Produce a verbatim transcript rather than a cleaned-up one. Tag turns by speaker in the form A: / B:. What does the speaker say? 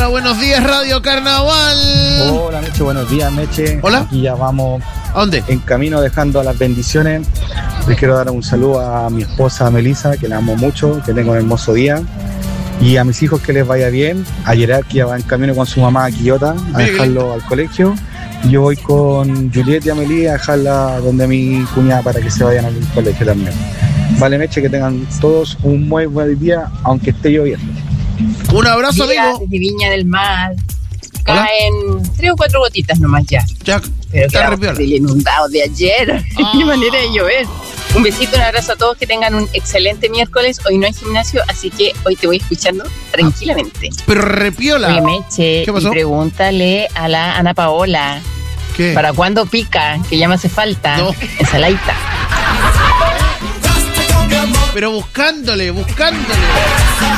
A: Hola, buenos días, Radio Carnaval.
B: Hola, Meche, buenos días, Meche.
A: Hola.
B: Aquí ya vamos.
A: ¿A dónde?
B: En camino, dejando las bendiciones. Les quiero dar un saludo a mi esposa Melissa, que la amo mucho, que tenga un hermoso día. Y a mis hijos que les vaya bien. A Gerard, que ya va en camino con su mamá a Quillota, a dejarlo al colegio. Yo voy con Juliet y Amelie a dejarla donde mi cuñada para que se vayan al colegio también. Vale, Meche, que tengan todos un muy buen día, aunque esté lloviendo.
A: Un abrazo,
C: Días
A: amigo.
C: desde Viña del Mar.
A: Hola.
C: Caen tres o cuatro gotitas nomás ya.
A: Ya,
C: Pero
A: está
C: quedamos
A: repiola.
C: del inundado de ayer.
A: Ah.
C: Qué manera de llover. Un besito, un abrazo a todos, que tengan un excelente miércoles. Hoy no hay gimnasio, así que hoy te voy escuchando tranquilamente.
A: Pero repiola.
C: Oye, Meche,
A: ¿Qué pasó?
C: y pregúntale a la Ana Paola,
A: ¿Qué?
C: ¿para cuándo pica? Que ya me hace falta.
A: No.
C: Ensaladita.
A: Pero buscándole, buscándole.